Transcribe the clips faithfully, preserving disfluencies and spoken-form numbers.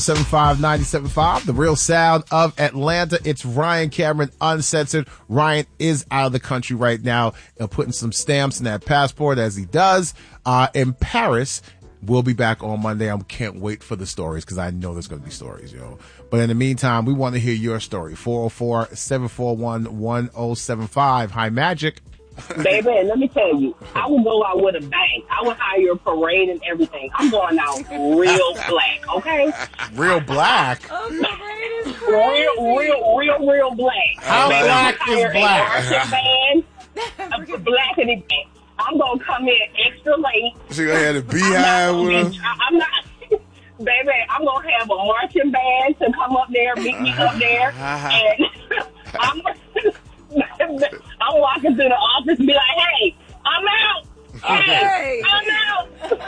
seven five ninety-seven point five, the real sound of Atlanta. It's Ryan Cameron, uncensored. Ryan is out of the country right now, uh, putting some stamps in that passport as he does uh, in Paris. We'll be back on Monday. I can't wait for the stories because I know there's going to be stories, yo. But in the meantime, we want to hear your story. four oh four, seven four one, one oh seven five. Hi, Magic. Baby, let me tell you, I would go out with a bang. I would hire a parade and everything. I'm going out real black, okay? Real black? Oh, parade is crazy. Real, real, real, real black. How Baby, black I'm is gonna black? hire a marching band, a black and a band. I'm going to come in extra late. She gonna have a beehive with her. I'm not, baby, I'm going to have a marching band to come up there, meet me up there. And I'm I'm walking through the office and be like, hey, I'm out. Hey, I'm out.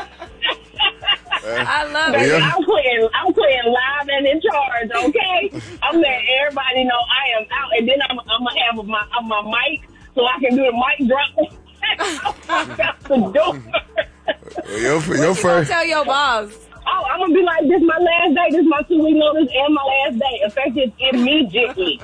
I love Baby, it. I'm playing, I'm playing live and in charge, okay? I'm letting everybody know I am out. And then I'm, I'm going to have my, my mic so I can do the mic drop. I'm out the door. Your, your What you first. gonna tell your boss? Oh, I'm going to be like, this is my last day. This is my two-week notice and my last day. Effective immediately.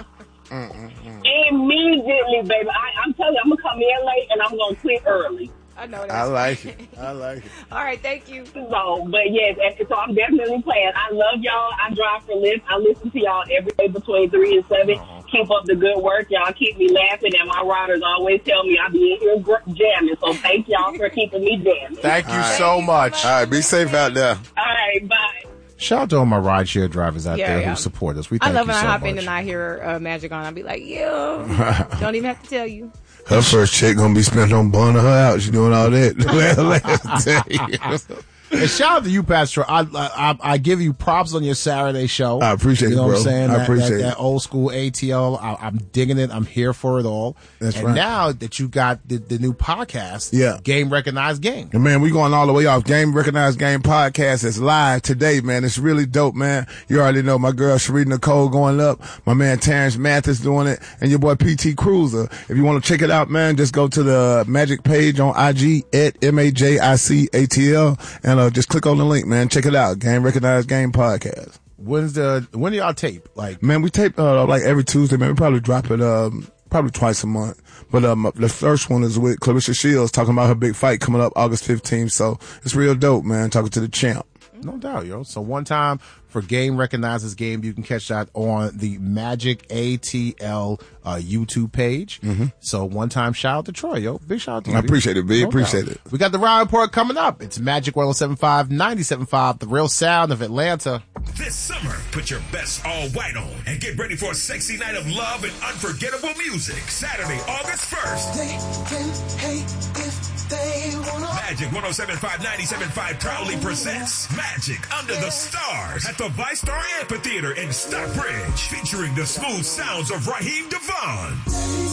Immediately, baby. I, I'm telling you, I'm going to come in late and I'm going to quit early. I know that. I like it. I like it. All right, thank you. So, but yes, and so I'm definitely playing. I love y'all. I drive for Lyft. I listen to y'all every day between three and seven. Uh-huh. Keep up the good work. Y'all keep me laughing, and my riders always tell me I be in here gr- jamming. So thank y'all for keeping me jamming. Thank you right. so much. All right, be safe out there. All right, bye. Shout out to all my rideshare drivers out Yeah, there yeah. who support us. We I thank love you when so I hop much. in and I hear uh, Magic on. I'll be like, yo, don't even have to tell you. Her first check gonna be spent on burning her out. She doing all that. Let me tell you. And shout out to you, Pastor. I, I I give you props on your Saturday show. I appreciate you know it, what bro. I'm saying? I That- appreciate that, it. that old school A T L. I, I'm digging it. I'm here for it all. That's and right. now that you got the, the new podcast, Yeah. Game Recognized Game. And man, we going all the way off. Game Recognized Game podcast is live today, man. It's really dope, man. You already know my girl Sheree Nicole going up, my man Terrence Mathis doing it, and your boy P T Cruiser. If you want to check it out, man, just go to the Magic page on I G at M A J I C A T L and uh, just click on the link, man. Check it out. Game Recognized Game podcast. When's the when do y'all tape? Like, Man, we tape uh, like every Tuesday, man. We probably drop it um probably twice a month. But um the first one is with Clarissa Shields talking about her big fight coming up August fifteenth. So it's real dope, man. Talking to the champ. no doubt, yo. So one time for Game Recognizes Game, you can catch that on the Magic A T L uh, YouTube page. Mm-hmm. So one time, shout out to Troy, yo. Big shout out to you. I appreciate it, B. No Appreciate doubt. it. We got the Ryan Report coming up. It's Magic one oh seven point five, ninety-seven point five, the real sound of Atlanta. This summer, put your best all white on and get ready for a sexy night of love and unforgettable music. Saturday, August first. They can hate if they wanna. Magic one oh seven point five, ninety-seven point five proudly presents Magic Under the Stars at the ViStar Amphitheater in Stockbridge, featuring the smooth sounds of Raheem Devon.